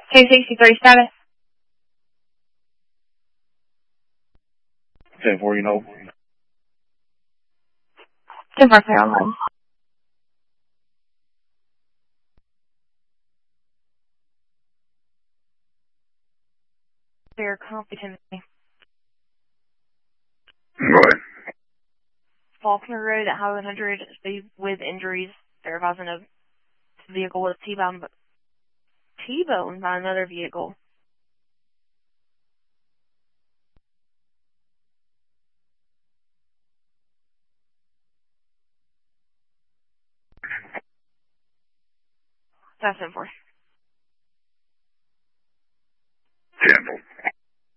263 status. 10-4, you know. 10-4, clear on hold. Fair competency. Go ahead. Faulkner Road at Highway 100 with injuries. Verifies a vehicle was T-boned by another vehicle. That's 10-4.